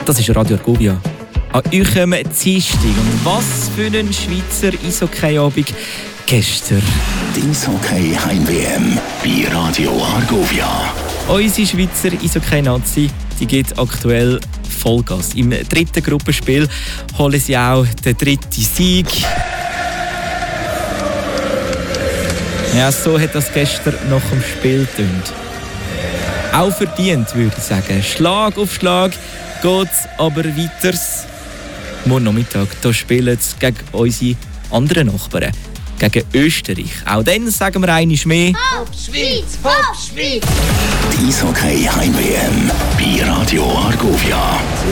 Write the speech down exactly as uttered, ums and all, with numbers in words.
Das ist Radio Argovia. An euch kommen Dienstag. Und was für ein Schweizer Eishockey-Abend gestern. Die Eishockey Heim-W M bei Radio Argovia. Unsere Schweizer Eishockey-Nazi, die geht aktuell Vollgas. Im dritten Gruppenspiel holen sie auch den dritten Sieg. Ja, so hat das gestern nach dem Spiel getönt. Auch verdient, würde ich sagen. Schlag auf Schlag geht es aber weiter. Morgen Nachmittag da spielen sie gegen unsere anderen Nachbarn. Gegen Österreich. Auch dann sagen wir einmal mehr. Hopp Schweiz! Hopp Schweiz! Die Eishockey Heim-W M bei Radio Argovia.